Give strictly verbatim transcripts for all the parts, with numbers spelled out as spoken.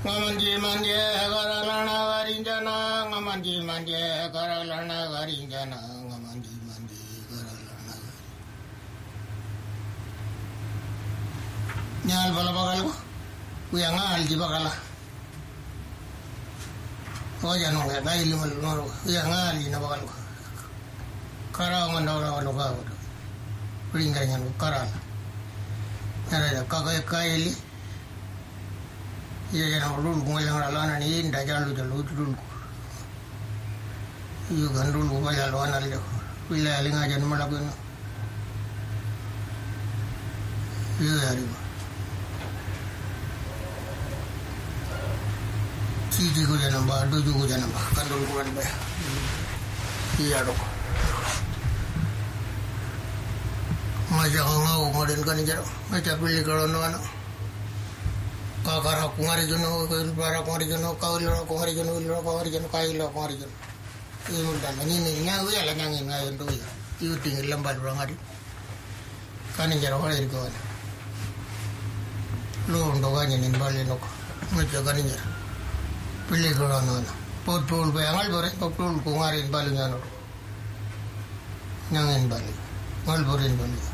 Ngamanji manje garalana garinjana ngamanji manje garalana garinjana ngamanji manje garalana nyal bala bakal ko kuya ngal di bakala o ya no ga dai limal no kuya ngal di na bakal ko kara nganda ora no ga ko ringa nyan ko kara ara ka ka kaili ya ya no lu ko yang ala ni nda jalu jalu dul ko yu gandul ko ya lo anal jo wila linga jan mala ko no yu ya ri ci ji ko jana ba do ju ko jana ba kandul ko ba iya do ma ja ngau ngoden kan jaro ma ja pilih kalau no ano kakara kumari jono bara kumari jono kailo kumari jono ilo kumari jono kailo kumari jono ini dan ini ni nyawa ya lah nyanyi nyawa itu ya itu tinggal lembar orang hari kan jaro hari itu kan lo ndoga nyanyi balik nok macam kan jaro pilih kalau no pot pot bayangal bore pot pot kumari balik nyano nyanyi balik ngal borin balik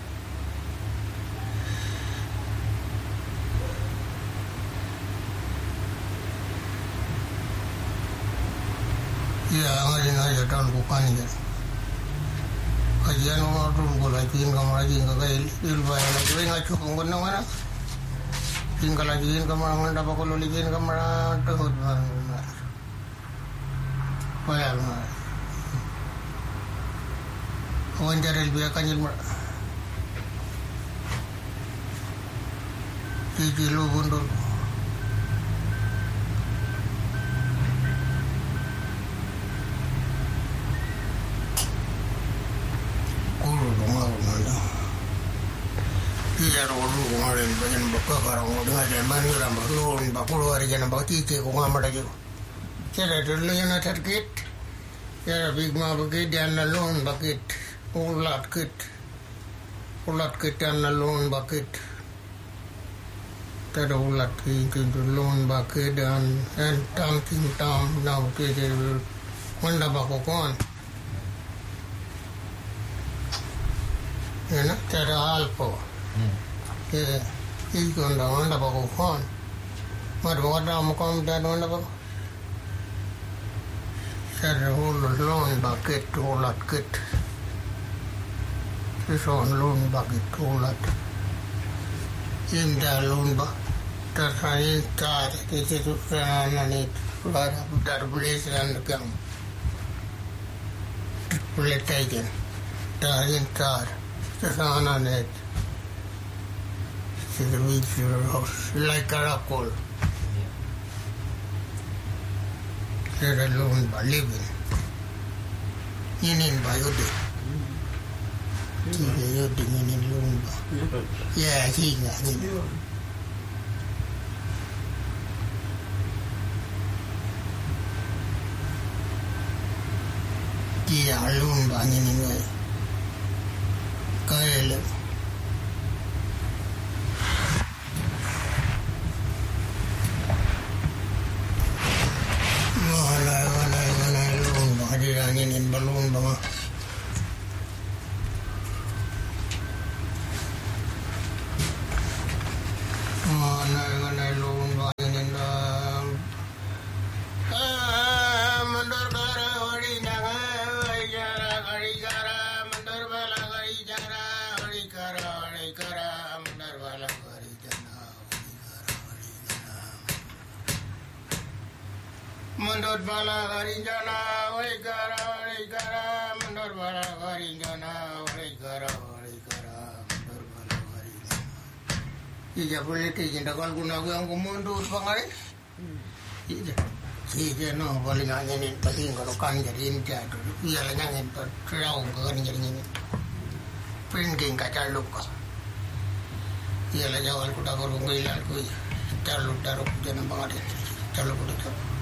ya ngari ngari tahun bukan ini kajian orang tu gula lagi kamar lagi enggak ilmu yang lagi enggak cukup guna mana tinggal lagi kamar mana dapat kalau lagi kamar terhut mana bayar mana wajar lebih akan ilmu tiga lu bundul iya orang orang banyak bakal orang orang ada mana orang baru bakul hari jangan bakti ke kunga mana je, cara dulu yang ada target, cara big ma bakit dan nalon bakit, ulat kit, ulat kit dan nalon bakit, cara ulat kit nalon bakit dan entam tintam nak kit mana bakokon, ya nak cara alpo. ke itu anda anda bawa phone, maru ada mukom dan anda bawa, saya hulur loan bucket hulat kit, sesuatu loan bucket hulat, indah loan bak, terkait tar, itu kerana ni ada terbeli sekarang kan, boleh taken, tarin tar, sekarang ni. The beach house like Caracol. They're alone by living. In by your day. You're doing in alone. Yeah, he got it. Yeah, alone by anyway. Kyle. Angin balon bang, mana mana lon angin dah, ah mandor kara hari naga, hari kara hari kara mandor bala hari kara hari kara hari kara mandor bala hari jana hari kara hari jana mandor bala hari jana hari kara mandor bala hari jana hari kara hari kara mandor bala hari jana. Iya boleh tiada kalau guna guna aku mundur pangai. Iya, iya no boleh nyanyi ni paling kalau kan jadi ini jadi. Iya lah nyanyi terau kan jadi ini. Printing kaca luka. Iya lah jawal kuda kalau gila aku. Terlalu taruh jangan pangai. Terlalu kuda.